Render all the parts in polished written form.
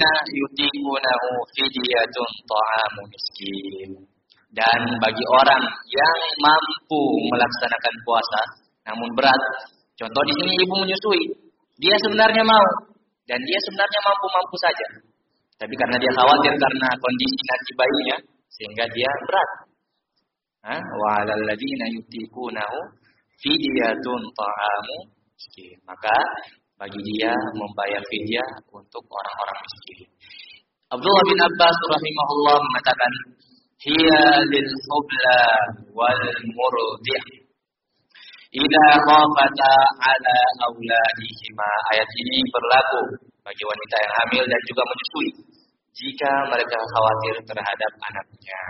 yutiqunahu fidyatun ta'amu miskin. Dan bagi orang yang mampu melaksanakan puasa namun berat, contoh di sini ibu menyusui, dia sebenarnya mau dan dia sebenarnya mampu-mampu saja. Tapi karena dia khawatir karena kondisi nanti bayinya sehingga dia berat. Wa 'alal ladzina yutiqunahu fidyatun ta'amu miskin. Maka bagi dia membayar fidyah untuk orang-orang miskin. Abdullah bin Abbas rahimahullah mengatakan, hiya lil hubla wal murdi' idza khafata ala auladihima. Ayat ini berlaku bagi wanita yang hamil dan juga menyusui jika mereka khawatir terhadap anaknya.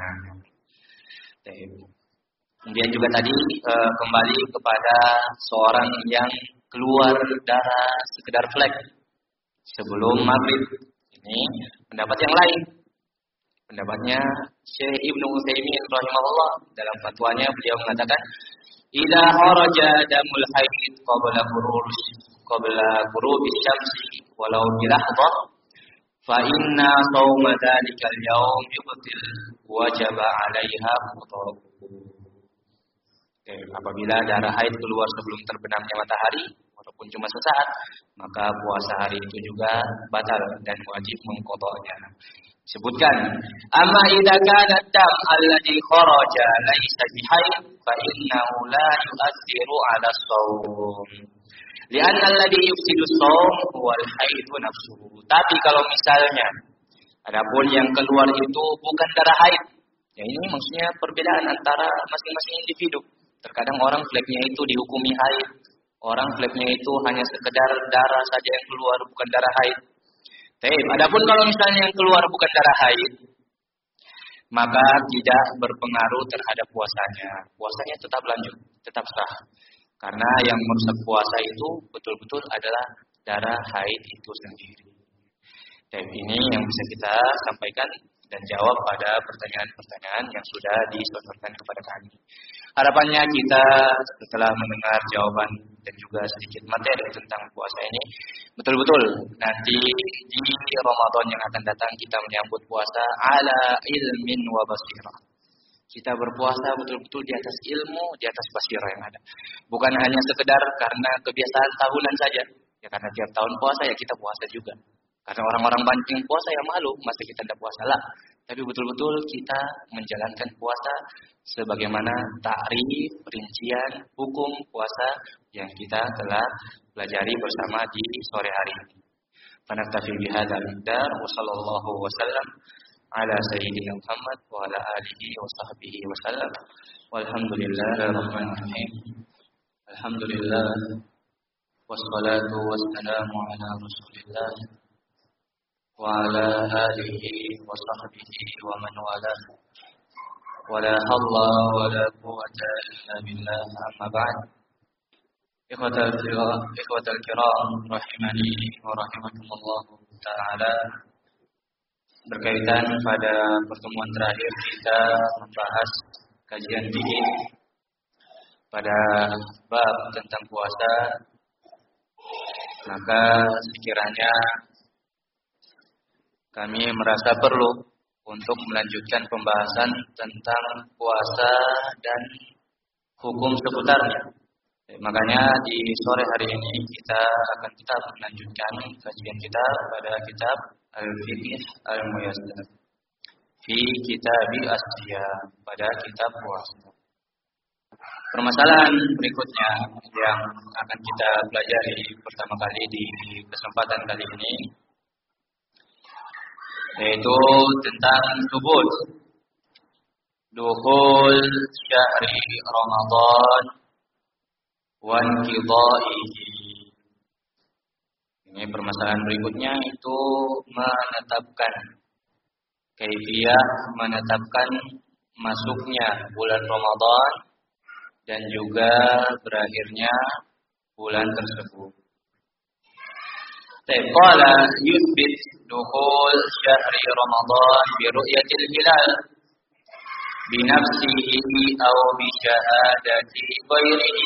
Kemudian juga tadi kembali kepada seorang yang keluar darah sekedar flek sebelum maghrib. Ini pendapat yang lain. Pendapatnya Syekh Ibnu Utsaimin rahimahullah dalam fatwanya beliau mengatakan, idza kharaja damul haid qabla ghurubi syamsi walau bi lahdhah fa inna shauma dzalikal yaum yubtil wajaba 'alaiha qada'uhu. Apabila darah haid keluar sebelum terbenamnya matahari walaupun cuma sesaat, maka puasa hari itu juga batal dan wajib mengqada'nya. Sebutkan, amma idza kana dam alladhi kharaja laysa bihaid fa innahu la yu'athiru 'ala shaum. Li'anna alladhi yufsidu shaum huwa al-haidu nafsuhu. Tapi kalau misalnya adapun yang keluar itu bukan darah haid. Ya ini maksudnya perbedaan antara masing-masing individu. Terkadang orang fleknya itu dihukumi haid. Orang fleknya itu hanya sekedar darah saja yang keluar, bukan darah haid. Adapun kalau misalnya yang keluar bukan darah haid, maka tidak berpengaruh terhadap puasanya. Puasanya tetap lanjut, tetap sah. Karena yang merusak puasa itu betul-betul adalah darah haid itu sendiri. Ini yang bisa kita sampaikan dan jawab pada pertanyaan-pertanyaan yang sudah disodorkan kepada kami. Harapannya kita setelah mendengar jawaban dan juga sedikit materi tentang puasa ini, betul-betul nanti di Ramadan yang akan datang kita menyambut puasa ala ilmin wa basirah. Kita berpuasa betul-betul di atas ilmu, di atas basirah yang ada. Bukan hanya sekedar karena kebiasaan tahunan saja. Ya karena tiap tahun puasa ya kita puasa juga. Karena orang-orang banting puasa ya malu, masa kita tidak puasa lah. Tapi betul-betul kita menjalankan puasa sebagaimana takrif, rincian, hukum puasa yang kita telah pelajari bersama di sore hari ini. Fanaktafi bihadzal miqdar wa sallallahu wasallam ala sayyidina Muhammad wa ala alihi wa sahbihi wasallam. Walhamdulillahirabbil alamin. Alhamdulillah wassalatu wassalamu ala Rasulillah wa ala alihi wa sahbihi wa man walah. Wala hawla wala quwwata illa billah, amma ba'd. Ikhwatal kiram rahimani wa rahimakumullah ta'ala. Berkaitan pada pertemuan terakhir kita membahas kajian fikih pada bab tentang puasa, maka sekiranya kami merasa perlu untuk melanjutkan pembahasan tentang puasa dan hukum seputarnya. Makanya di sore hari ini kita akan tetap melanjutkan kajian kita pada kitab Al-Fiqh Al-Muyassar fi Kitabi As-Siyam, pada kitab puasa. Permasalahan berikutnya yang akan kita pelajari pertama kali di kesempatan kali ini yaitu tentang dukhul syahri Ramadan wa inqidha'ihi. Ini permasalahan berikutnya itu menetapkan kaifiyah, menetapkan masuknya bulan Ramadan dan juga berakhirnya bulan tersebut. Qala yuthbit dukhul syahri Ramadan bi ru'yatil hilal bi nafsihi aw bi syahadati ghairihi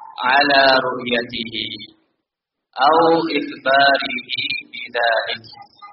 ala ru'yatihi aw ikhbarihi bidzalik